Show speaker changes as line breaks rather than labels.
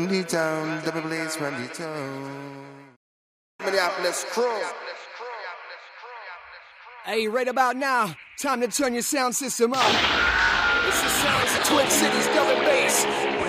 The town, double blaze from the town. Minneapolis crew.
Hey, right about now, time to turn your sound system up. It's the sounds of Twin Cities double bass.